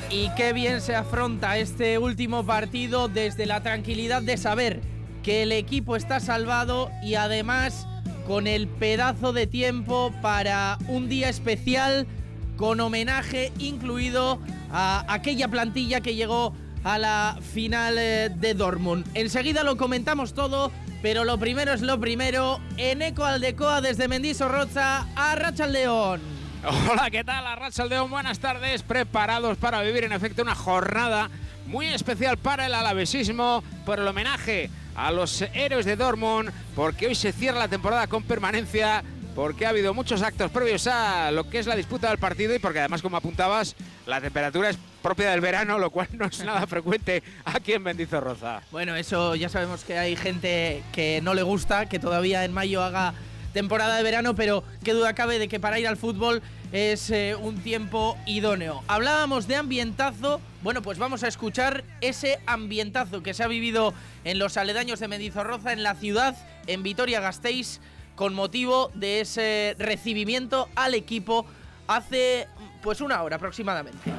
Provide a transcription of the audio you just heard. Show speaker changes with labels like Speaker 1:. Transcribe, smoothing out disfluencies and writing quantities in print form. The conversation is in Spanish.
Speaker 1: Y qué bien se afronta este último partido desde la tranquilidad de saber que el equipo está salvado y además con el pedazo de tiempo para un día especial con homenaje incluido a aquella plantilla que llegó a la final de Dortmund. Enseguida lo comentamos todo, pero lo primero es lo primero. Eneko Aldekoa desde Mendizorroza, Arratsaldeon.
Speaker 2: Hola, ¿qué tal? Arratsaldeon, buenas tardes. Preparados para vivir en efecto una jornada muy especial para el alavesismo por el homenaje a los héroes de Dortmund, porque hoy se cierra la temporada con permanencia, porque ha habido muchos actos previos a lo que es la disputa del partido y porque además, como apuntabas, la temperatura es propia del verano, lo cual no es nada frecuente aquí en Mendizorroza.
Speaker 1: Bueno, eso ya sabemos que hay gente que no le gusta, que todavía en mayo haga temporada de verano, pero qué duda cabe de que para ir al fútbol es un tiempo idóneo. Hablábamos de ambientazo, bueno, pues vamos a escuchar ese ambientazo que se ha vivido en los aledaños de Mendizorroza, en la ciudad, en Vitoria-Gasteiz, con motivo de ese recibimiento al equipo hace pues una hora aproximadamente.